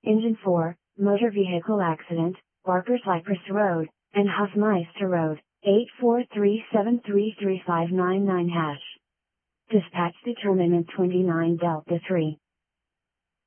Engine 4, motor vehicle accident, Barker Cypress Road, and Hofmeister Road, 843733599#. Dispatch determinant 29 Delta 3.